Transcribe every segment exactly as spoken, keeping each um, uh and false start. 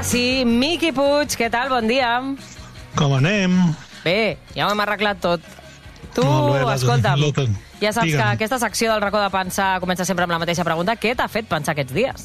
Ara sí, Miqui Puig, què tal? Bon dia. Com anem? Bé, ja ho hem arreglat tot. Tu, Bé, escolta'm, la, la, ja saps digue'm. que aquesta secció del racó de pensar comença sempre amb la mateixa pregunta. Què t'ha fet pensar aquests dies?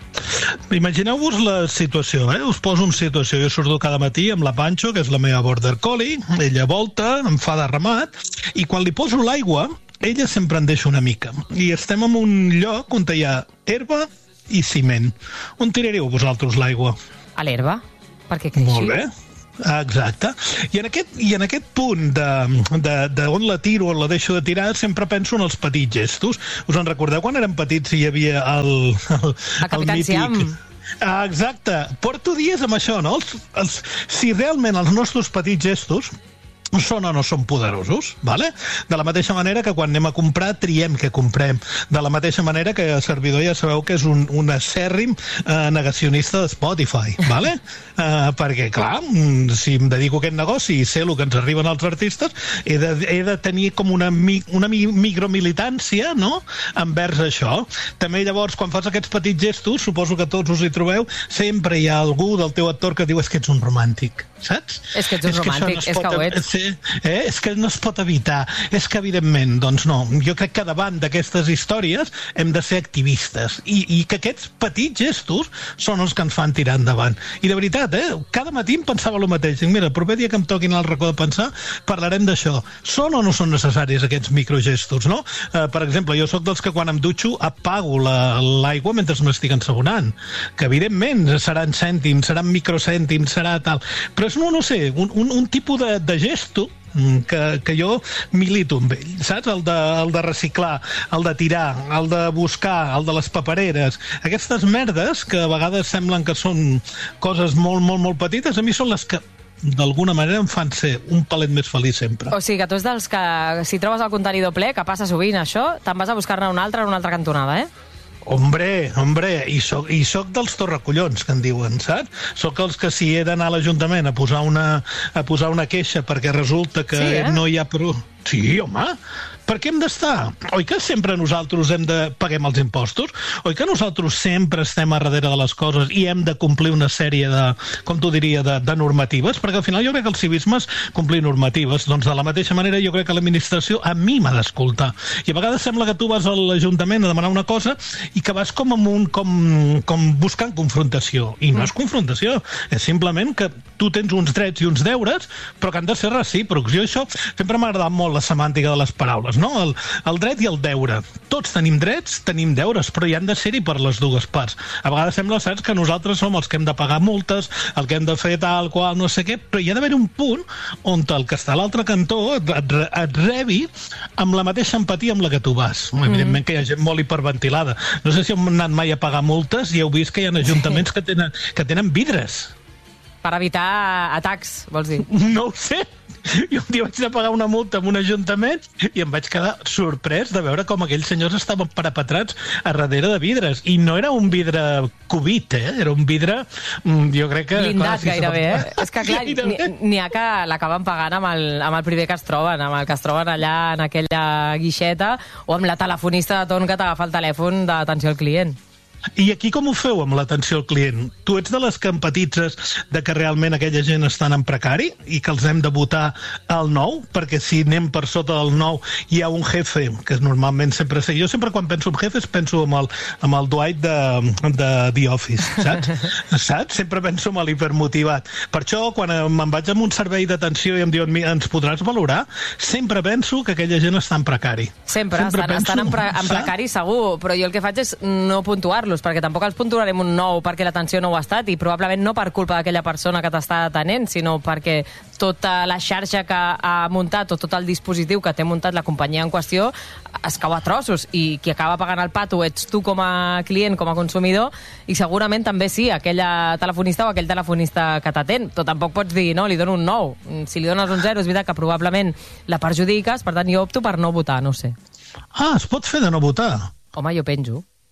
Imagineu-vos la situació, eh? Us poso una situació. Jo surto cada matí amb la Pancho, que és la meva border collie, ella volta, em fa de ramat, i quan li poso l'aigua, ella sempre en deixa una mica. I estem en un lloc on hi ha herba i ciment. On tiraríeu vosaltres l'aigua? A l'herba, perquè creixi. Molt bé. Exacte. I en aquest, i en aquest punt de, de, de on la tiro o la deixo de tirar, sempre penso en els petits gestos. Us en recordeu quan érem petits i hi havia el, el, el Capitán Siam? Ah, exacte. Porto dies amb això, no? Els, els, si realment els nostres petits gestos són o no són poderosos, vale? De la mateixa manera que quan anem a comprar triem què comprem, de la mateixa manera que el servidor ja sabeu que és un, un acèrrim eh, negacionista de Spotify, vale? Eh, perquè clar, si em dedico a aquest negoci i sé el que ens arriben als artistes, he de, he de tenir com una, mi, una mi, micromilitància, no?, envers això. També llavors quan fas aquests petits gestos, suposo que tots us hi trobeu, sempre hi ha algú del teu entorn que diu és que ets un romàntic, saps? És que ets un és romàntic, que no és que ho ets. Sí, eh? És que no es pot evitar. És que, evidentment, doncs no. Jo crec que davant d'aquestes històries hem de ser activistes. I, i que aquests petits gestos són els que ens fan tirar endavant. I de veritat, eh? Cada matí em pensava el mateix. Dic, mira, el proper dia que em toquin al racó de pensar, parlarem d'això. Són o no són necessaris aquests microgestos, no? Eh, per exemple, jo sóc dels que quan em dutxo apago l'aigua la, mentre m'estic ensabonant. Que, evidentment, seran cèntims, seran microcèntims, serà tal. Però és, no, no sé, un, un, un tipus de, de gest Que, que jo milito amb ell, saps? El de, el de reciclar, el de tirar, el de buscar, el de les papereres. Aquestes merdes que a vegades semblen que són coses molt, molt, molt petites, a mi són les que d'alguna manera em fan ser un palet més feliç sempre. O sigui que tu ets dels que si trobes el contenidor ple, que passa sovint això, te'n vas a buscar-ne un altre en una altra cantonada, eh? Hombre, hombre, i soc, i soc dels torracollons, que en diuen, saps? Soc els que si he d'anar a l'Ajuntament a posar una, a posar una queixa perquè resulta que sí, eh? no hi ha prou... Sí, home, per què hem d'estar? Oi que sempre nosaltres hem de paguem els impostos? Oi que nosaltres sempre estem a darrere de les coses i hem de complir una sèrie de, com tu diria, de, de normatives? Perquè al final jo crec que el civisme és complir normatives. Doncs de la mateixa manera jo crec que l'administració a mi m'ha d'escoltar. I a vegades sembla que tu vas a l'Ajuntament a demanar una cosa i que vas com amb un, com, com buscant confrontació. I no és confrontació, és simplement que tu tens uns drets i uns deures, però que han de ser recíprocs. Jo això sempre m'ha agradat molt la semàntica de les paraules, no? El, el dret i el deure. Tots tenim drets, tenim deures, però hi han de ser-hi per les dues parts. A vegades sembla, saps, que nosaltres som els que hem de pagar multes, el que hem de fer tal, qual, no sé què, però hi ha d'haver un punt on el que està a l'altre cantó et, et, et rebi amb la mateixa empatia amb la que tu vas. Mm. Evidentment que hi ha gent molt hiperventilada. No sé si hem anat mai a pagar multes i heu vist que hi ha ajuntaments que tenen, que tenen vidres. Per evitar atacs, vols dir? No ho sé. Jo un dia vaig anar a pagar una multa en un ajuntament i em vaig quedar sorprès de veure com aquells senyors estaven parapetrats a darrere de vidres. I no era un vidre Covid, eh? Era un vidre, jo crec que... Blindat clar, gairebé, eh? És que clar, n'hi ha que l'acaben pagant amb el, amb el primer que es troben, amb el que es troben allà en aquella guixeta o amb la telefonista de torn que t'agafa el telèfon d'atenció al client. I aquí com ho feu amb l'atenció al client? Tu ets de les que empatitzes de que realment aquella gent estan en precari i que els hem de votar al nou? Perquè si anem per sota del nou hi ha un jefe, que normalment sempre sé... Jo sempre quan penso en jefes penso amb el, amb el Dwight de, de The Office, saps? Saps? Sempre penso amb l'hipermotivat. Per això, quan me'n vaig amb un servei d'atenció i em diuen ens podràs valorar, sempre penso que aquella gent està en precari. Sempre, sempre estan, penso, estan en, pre, en precari segur, però jo el que faig és no puntuar-lo, perquè tampoc els puntuarem un nou perquè l'atenció no ho ha estat i probablement no per culpa d'aquella persona que t'està atenent, sinó perquè tota la xarxa que ha muntat o tot el dispositiu que té muntat la companyia en qüestió es cau a trossos i qui acaba pagant el pato ets tu com a client, com a consumidor i segurament també sí, aquella telefonista o aquell telefonista que t'atén. Tu tampoc pots dir, no, li dono un nou. Si li dones un zero és veritat que probablement la perjudiques, per tant jo opto per no votar, no sé. Ah, es pot fer de no votar? Home, jo penjo.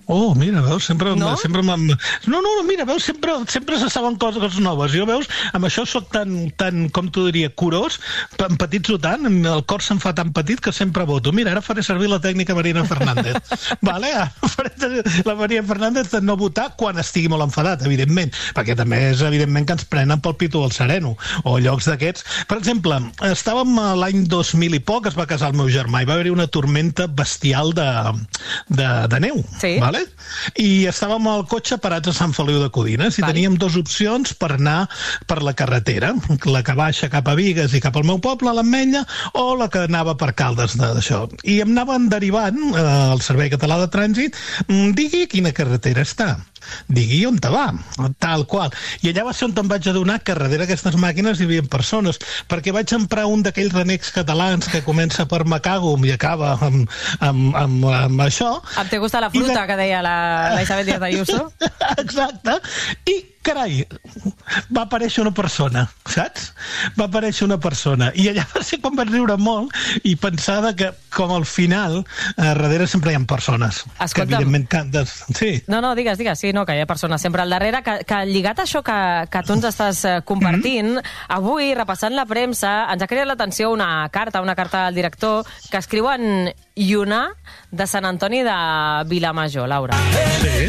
Oh, mira, veus, sempre... No? sempre no, no, no, mira, veus, sempre, sempre se saben coses noves. Jo, veus, amb això sóc tan, tan com t'ho diria, curós, empatitzo tant, el cor se'm fa tan petit que sempre voto. Mira, ara faré servir la tècnica Marina Fernández. Vale? Faré la Marina Fernández de no votar quan estigui molt enfadat, evidentment, perquè també és evidentment que ens prenen pel pito del sereno, o llocs d'aquests. Per exemple, estàvem l'any dos mil i poc, es va casar el meu germà, i va haver-hi una tormenta bestial de, de, de neu. Sí. Vale? I estàvem al cotxe parats a Sant Feliu de Codines i vale. Teníem dues opcions per anar per la carretera, la que baixa cap a Bigues i cap al meu poble, a l'Ametlla, o la que anava per Caldes d'això. I em anaven derivant eh, el Servei Català de Trànsit, digui quina carretera està. Digui on te va, tal qual. I allà va ser on em vaig adonar que darrere aquestes màquines hi havia persones, perquè vaig emprar un d'aquells renecs catalans que comença per Macàgum i acaba amb, amb, amb, amb això. Em té gustat la fruta, de... que deia la, la Isabel Díaz Ayuso. Exacte. I, carai, va aparèixer una persona, saps? Va aparèixer una persona. I allà va ser quan vaig riure molt i pensava que, com al final, a darrere sempre hi ha persones. Escolta'm. Que evidentment cantes. Sí. No, no, digues, digues, sí, no, que hi ha persones sempre al darrere, que, que lligat a això que, que tu ens estàs compartint, mm-hmm. avui, repassant la premsa, ens ha creat l'atenció una carta, una carta al director, que escriu en llunà de Sant Antoni de Vilamajor, Laura. Sí.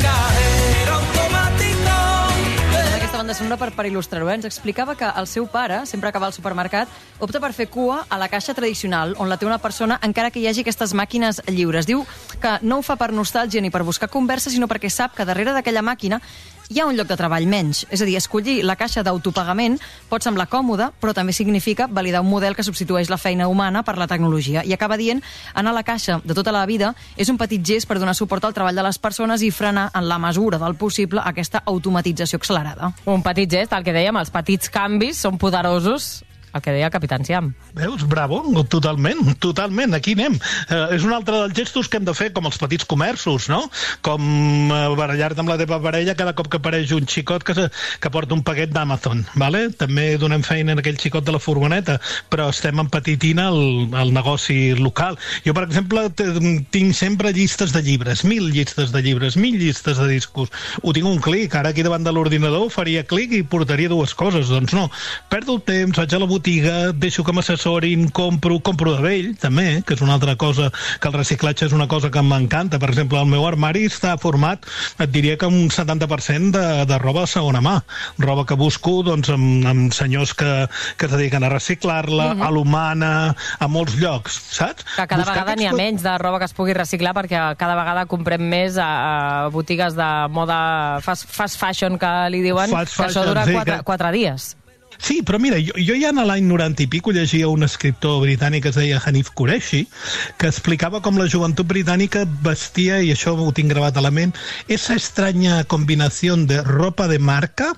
Banda sonora per, per il·lustrar-ho, eh? Ens explicava que el seu pare, sempre que va al supermercat, opta per fer cua a la caixa tradicional, on la té una persona, encara que hi hagi aquestes màquines lliures. Diu que no ho fa per nostàlgia ni per buscar conversa, sinó perquè sap que darrere d'aquella màquina hi ha un lloc de treball menys. És a dir, escollir la caixa d'autopagament pot semblar còmode, però també significa validar un model que substitueix la feina humana per la tecnologia. I acaba dient, anar a la caixa de tota la vida és un petit gest per donar suport al treball de les persones i frenar, en la mesura del possible, aquesta automatització accelerada. Un petit gest, el que dèiem, els petits canvis són poderosos, el que deia el Capità Enciam. Veus? Bravo, totalment, totalment, aquí anem. Eh, és un altre dels gestos que hem de fer, com els petits comerços, no? Com eh, barallar-te amb la teva parella cada cop que apareix un xicot que, se, que porta un paquet d'Amazon, vale? També donem feina a aquell xicot de la furgoneta, però estem empetitint el, el negoci local. Jo, per exemple, tinc sempre llistes de llibres, mil llistes de llibres, mil llistes de discos. Ho tinc un clic, ara aquí davant de l'ordinador faria clic i portaria dues coses. Doncs no, perdo el temps, vaig a la botiga, deixo que m'assessorin, compro, compro de vell, també, que és una altra cosa, que el reciclatge és una cosa que m'encanta. Per exemple, el meu armari està format, et diria que un setanta per cent de, de roba de segona mà. Roba que busco, doncs, amb, amb senyors que, que es dediquen a reciclar-la, mm-hmm. a l'humana, a molts llocs, saps? Que cada Buscar vegada n'hi ha menys de roba que es pugui reciclar, perquè cada vegada comprem més a, a botigues de moda fast, fast fashion, que li diuen, fast que fashion, això dura sí, quatre, que... quatre dies. Sí, però mira, jo, jo ja a l'any noranta i pico llegia un escriptor britànic que es deia Hanif Qureshi, que explicava com la joventut britànica vestia, i això ho tinc gravat a la ment, esa extraña combinación de ropa de marca,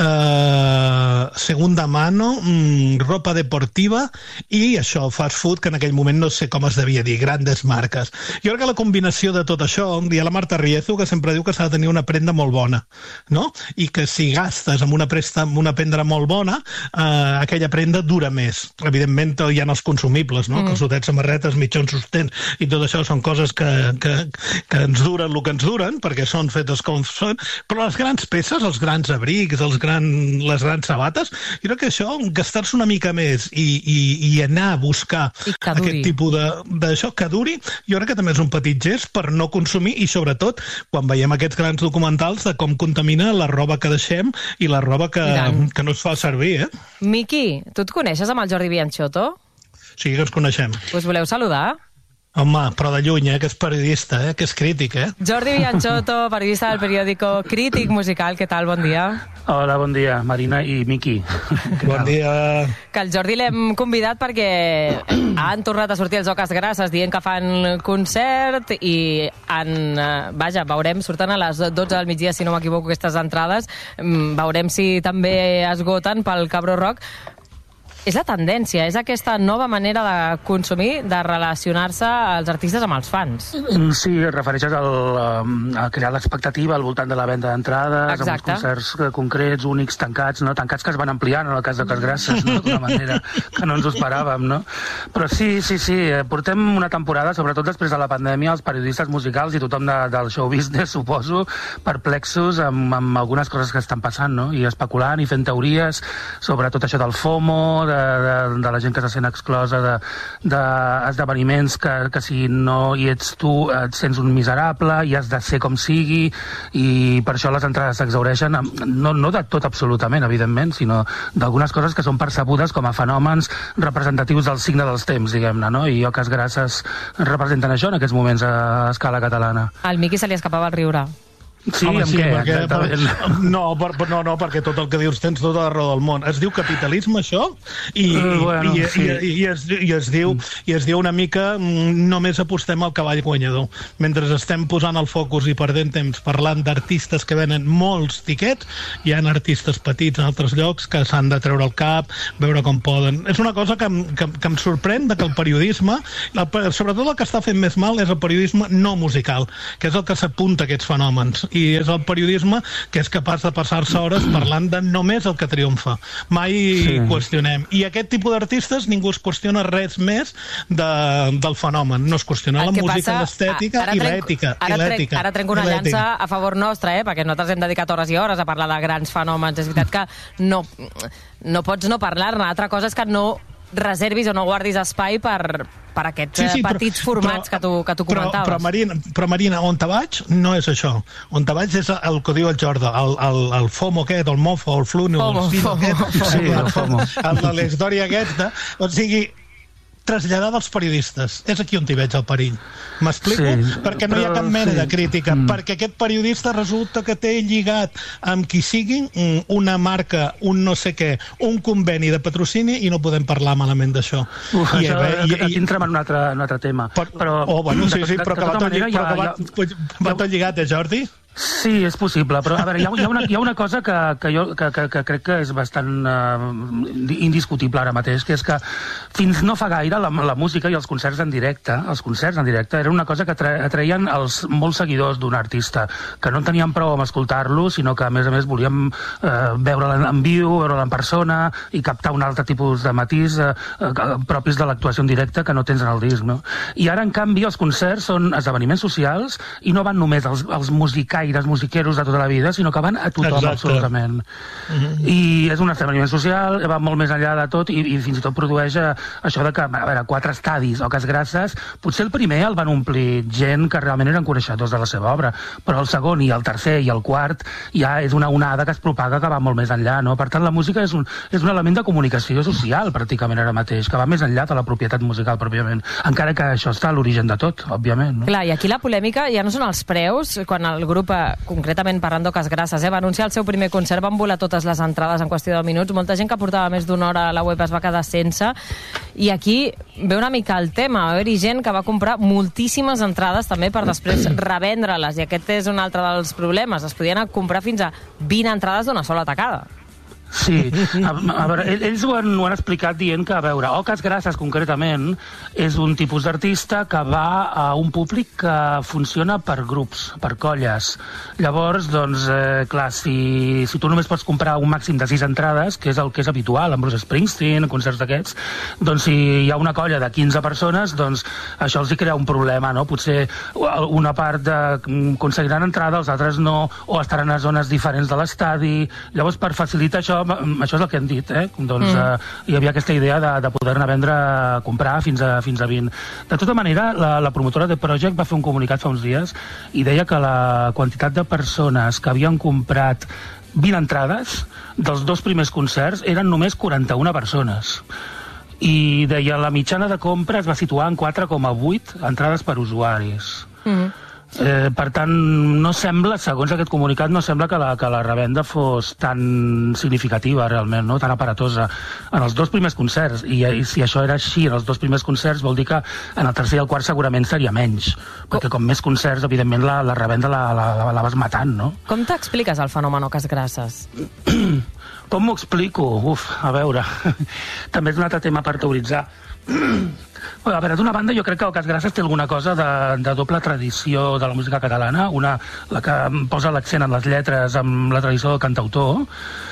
eh, segunda mano, mm, ropa deportiva i això, fast food, que en aquell moment no sé com es devia dir, grandes marques. Jo crec que la combinació de tot això, hi ha la Marta Riezo, que sempre diu que s'ha de tenir una prenda molt bona, no? I que si gastes amb una, presta, amb una prenda molt bona, Uh, aquella prenda dura més. Evidentment hi ha els consumibles, no? Mm. Calçotets, samarretes, mitjons sostens i tot això són coses que, que, que ens duren el que ens duren, perquè són fetes com són, però les grans peces, els grans abrics, els gran, les grans sabates, jo crec que això, gastar-se una mica més i, i, i anar a buscar aquest tipus d'això que duri, jo crec que també és un petit gest per no consumir, i sobretot quan veiem aquests grans documentals de com contamina la roba que deixem i la roba que, que no es fa servir, eh? Miqui, tu et coneixes amb el Jordi Bianchotto? Sí, que ens coneixem. Us voleu saludar? Home, però de lluny, eh, que és periodista, eh, que és crític, eh? Jordi Bianchotto, periodista del periòdico Crític Musical, què tal? Bon dia. Hola, bon dia, Marina i Miqui. Bon dia. Que el Jordi l'hem convidat perquè han tornat a sortir els Oques Grasses dient que fan concert i han, vaja, veurem, surten a les dotze del migdia, si no m'equivoco, aquestes entrades. Veurem si també esgoten pel Cabró Rock. és la tendència, és aquesta nova manera de consumir, de relacionar-se els artistes amb els fans. Sí, et refereixes al, a crear l'expectativa al voltant de la venda d'entrades, amb uns concerts concrets, únics, tancats, no? Tancats que es van ampliant en el cas de Casgrasses, no? D'una manera que no ens ho esperàvem, no? Però sí, sí, sí, portem una temporada, sobretot després de la pandèmia, els periodistes musicals i tothom de, del show business, suposo, perplexos amb, amb algunes coses que estan passant, no? I especulant i fent teories sobre tot això del FOMO, de, de, de la gent que se sent exclosa d'esdeveniments de, que, que si no hi ets tu et sents un miserable i has de ser com sigui, i per això les entrades s'exhaureixen, no, no de tot absolutament, evidentment, sinó d'algunes coses que són percebudes com a fenòmens representatius del signe dels temps, diguem-ne, no? I Casgrasses representen això en aquests moments a escala catalana. Al Miqui se li escapava el riure. Sí, Home, sí, què? Perquè, per, no, per, no, no, perquè tot el que dius tens tota la raó del món. Es diu capitalisme, això, i, uh, bueno, i, sí. i, i, es, i, es diu, i es diu una mica només apostem al cavall guanyador. Mentre estem posant el focus i perdent temps parlant d'artistes que venen molts tiquets, hi ha artistes petits en altres llocs que s'han de treure el cap, veure com poden. És una cosa que, que, que em sorprèn de que el periodisme, el, sobretot el que està fent més mal és el periodisme no musical, que és el que s'apunta a aquests fenòmens. I és el periodisme que és capaç de passar-se hores parlant de només el que triomfa. Mai sí. qüestionem. I aquest tipus d'artistes ningú es qüestiona res més de, del fenomen. No es qüestiona la música, l'estètica i l'ètica. Ara, trenc, ara trenco una llança a favor nostre, eh? Perquè nosaltres hem dedicat hores i hores a parlar de grans fenòmens. És veritat que no, no pots no parlar-ne. Altra cosa és que no reservis o no guardis espai per, per aquests sí, sí, petits però, formats però, que, tu, que tu comentaves. Però, però, Marina, però Marina, on te vaig no és això. On te vaig és el que diu el Jordi, el, el, el FOMO aquest, el mofo, el fluno, FOMO, el fino FOMO, aquest, FOMO. Sí, el FOMO. El de la història aquesta. O sigui, traslladar dels periodistes. És aquí on hi veig el perill. M'explico? Sí, perquè no hi ha cap mena sí. de crítica. Mm. Perquè aquest periodista resulta que té lligat amb qui sigui una marca, un no sé què, un conveni de patrocini i no podem parlar malament d'això. Uf, I, això, i, i, aquí entrem en un altre, un altre tema. Per, però, oh, bueno, sí, sí, però que va tot, manera, però que va, ja, va tot lligat, eh, Jordi? Sí, és possible, però a veure, hi ha, hi ha, una, hi ha una cosa que, que, jo, que, que, que crec que és bastant uh, indiscutible ara mateix, que és que fins no fa gaire la, la música i els concerts en directe, els concerts en directe, era una cosa que atreien els molts seguidors d'un artista, que no en tenien prou amb escoltar-lo, sinó que a més a més volíem uh, veure'l en viu, veure'l en persona i captar un altre tipus de matís uh, uh, propis de l'actuació en directe que no tens en el disc, no? I ara, en canvi, els concerts són esdeveniments socials i no van només als, als musicaires, musiqueros de tota la vida, sinó que van a tothom. Exacte. Absolutament. Mm-hmm. I és un esdeveniment social, va molt més enllà de tot i, i fins i tot produeix a, això de que, a veure, quatre estadis o Casgrasses, potser el primer el van omplir gent que realment eren coneixedors de la seva obra, però el segon i el tercer i el quart ja és una onada que es propaga que va molt més enllà, no? Per tant, la música és un, és un element de comunicació social, pràcticament ara mateix, que va més enllà de la propietat musical, pròpiament, encara que això està a l'origen de tot, òbviament. No? Clar, i aquí la polèmica ja no són els preus, quan el grup concretament parlant Casgrasses, eh, va anunciar el seu primer concert, van volar totes les entrades en qüestió de minuts, molta gent que portava més d'una hora a la web es va quedar sense, i aquí ve una mica el tema, va haver-hi gent que va comprar moltíssimes entrades també per després revendre-les, i aquest és un altre dels problemes, es podien comprar fins a vint entrades d'una sola tacada. Sí, a, a veure, ells ho han, ho han explicat dient que, a veure, o Casgrasses concretament és un tipus d'artista que va a un públic que funciona per grups, per colles. Llavors, doncs, eh, clar, si, si tu només pots comprar un màxim de sis entrades, que és el que és habitual en Bruce Springsteen, en concerts d'aquests, doncs si hi ha una colla de quinze persones, doncs això els hi crea un problema, no? Potser una part de, aconseguiran entrada, els altres no, o estaran a zones diferents de l'estadi. Llavors, per facilitar això, això és el que hem dit, eh? Doncs mm. eh, hi havia aquesta idea de, de poder-ne vendre, comprar fins a, fins a vint. De tota manera, la, la promotora de Project va fer un comunicat fa uns dies i deia que la quantitat de persones que havien comprat vint entrades dels dos primers concerts eren només quaranta-una persones. I deia la mitjana de compra es va situar en quatre coma vuit entrades per usuaris. Mm. Eh, per tant, no sembla, segons aquest comunicat, no sembla que la, que la revenda fos tan significativa realment, no? Tan aparatosa en els dos primers concerts, i, i si això era així en els dos primers concerts vol dir que en el tercer i el quart segurament seria menys, com... perquè com més concerts, evidentment la, la revenda la, la, la, la vas matant, no? Com t'expliques el fenomen Oques Grasses? Com m'ho explico? Uf, a veure, també és un altre tema per teoritzar. Bueno, a veure, d'una banda jo crec que Oques Grasses té alguna cosa de, de doble tradició de la música catalana, una, la que posa l'accent en les lletres amb la tradició del cantautor,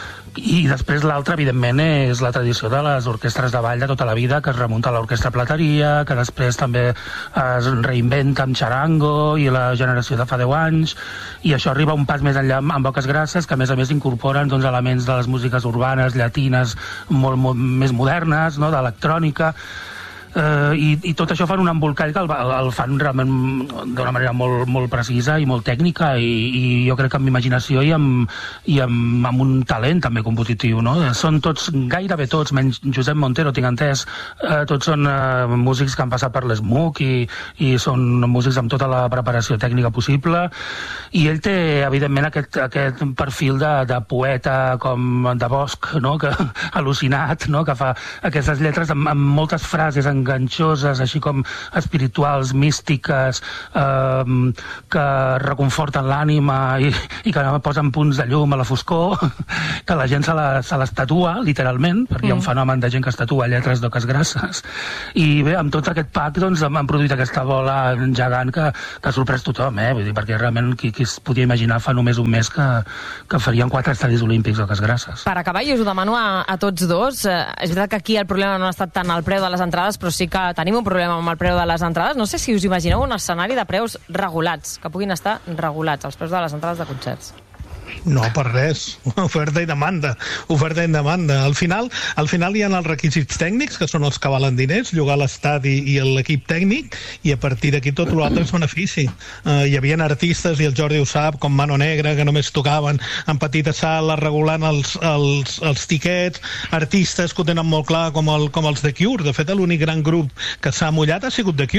i després l'altra, evidentment, és la tradició de les orquestres de ball de tota la vida, que es remunta a l'orquestra Plateria, que després també es reinventa amb Charango i la generació de fa deu anys, i això arriba un pas més enllà amb Oques Grasses, que a més a més incorporen doncs, elements de les músiques urbanes, llatines, molt, molt més modernes, no?, d'electrònica. Uh, i, i tot això fan un embolcall que el, el, el fan realment d'una manera molt, molt precisa i molt tècnica, i, i jo crec que amb imaginació i amb, i amb, amb un talent també compositiu, no? Són tots, gairebé tots, menys Josep Montero, tinc entès, uh, tots són uh, músics que han passat per l'ESMUC i, i són músics amb tota la preparació tècnica possible, i ell té evidentment aquest, aquest perfil de, de poeta com de Bosch, no? Que, al·lucinat, no? Que fa aquestes lletres amb, amb moltes frases en enganxoses, així com espirituals, místiques, eh, que reconforten l'ànima i, i que posen punts de llum a la foscor, que la gent se, la, se les tatua, literalment, perquè mm. hi ha un fenomen de gent que es tatua lletres d'Oques Grasses. I bé, amb tot aquest pack doncs, han produït aquesta bola gegant que, que ha sorprès tothom, eh? Vull dir, perquè realment qui, qui es podia imaginar fa només un mes que, que farien quatre estadis olímpics d'Oques Grasses. Per acabar, jo us ho demano a, a tots dos. Eh, és veritat que aquí el problema no ha estat tant el preu de les entrades, però sí que tenim un problema amb el preu de les entrades. No sé si us imagineu un escenari de preus regulats, que puguin estar regulats, els preus de les entrades de concerts. No, per res. Oferta i demanda. Oferta i demanda. Al final, al final hi ha els requisits tècnics, que són els que valen diners, llogar l'estadi i l'equip tècnic, i a partir d'aquí tot l'altre és benefici. Uh, hi havia artistes, i el Jordi ho sap, com Mano Negra, que només tocaven en petita sala, regulant els, els, els tiquets, artistes que ho tenen molt clar, com, el, com els The Cure. De fet, l'únic gran grup que s'ha mullat ha sigut The Cure.